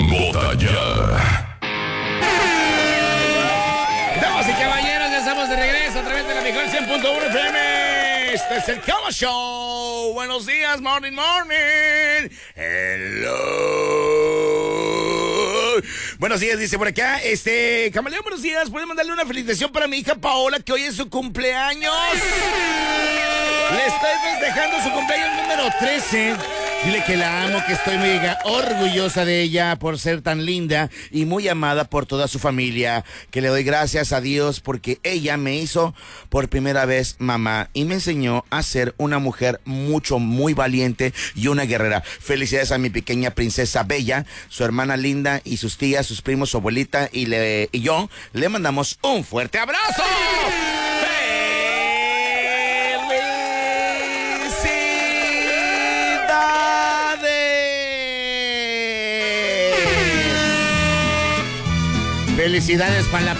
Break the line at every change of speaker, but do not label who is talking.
Vota ya.
Damas y caballeros, ya estamos de regreso a través de la mejor 100.1 FM. Este es el Cama Show. Buenos días, morning. Hello. Buenos días, dice por acá. Camaleón, buenos días. ¿Pueden mandarle una felicitación para mi hija Paola, que hoy es su cumpleaños? Le estoy festejando su cumpleaños número 13. Dile que la amo, que estoy muy orgullosa de ella por ser tan linda y muy amada por toda su familia. Que le doy gracias a Dios porque ella me hizo por primera vez mamá y me enseñó a ser una mujer muy valiente y una guerrera. Felicidades a mi pequeña princesa Bella, su hermana linda y sus tías, sus primos, su abuelita y yo le mandamos un fuerte abrazo. Felicidades para la